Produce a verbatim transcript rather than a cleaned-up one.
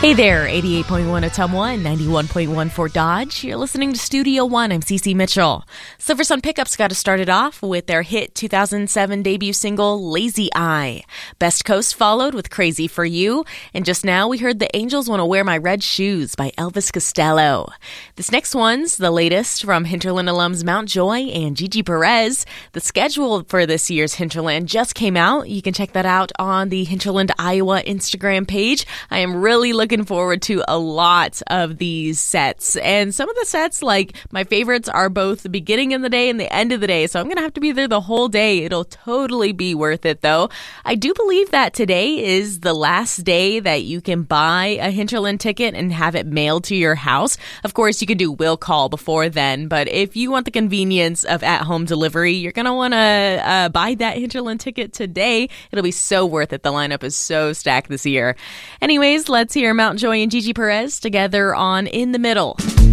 Hey there, eighty-eight point one Ottumwa and ninety-one point one Fort Dodge. You're listening to Studio One. I'm Cece Mitchell. Silver Sun Pickups got us started off with their hit two thousand seven debut single, Lazy Eye. Best Coast followed with Crazy for You. And just now, we heard The Angels Want to Wear My Red Shoes by Elvis Costello. This next one's the latest from Hinterland alums Mount Joy and Gigi Perez. The schedule for this year's Hinterland just came out. You can check that out on the Hinterland, Iowa Instagram page. I am really looking forward to a lot of these sets, and some of the sets, like my favorites, are both the beginning of the day and the end of the day, so I'm gonna have to be there the whole day. It'll totally be worth it, though. I do believe that today is the last day that you can buy a Hinterland ticket and have it mailed to your house. Of course, you can do will call before then, but if you want the convenience of at-home delivery, you're gonna want to uh, buy that Hinterland ticket today. It'll be so worth it. The lineup is so stacked this year. Anyways, let's hear Mount Joy and Gigi Perez together on In the Middle.